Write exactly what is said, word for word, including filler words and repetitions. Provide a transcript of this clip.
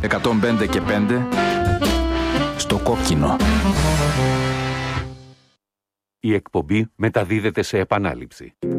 εκατόν πέντε και πέντε στο κόκκινο. Η εκπομπή μεταδίδεται σε επανάληψη.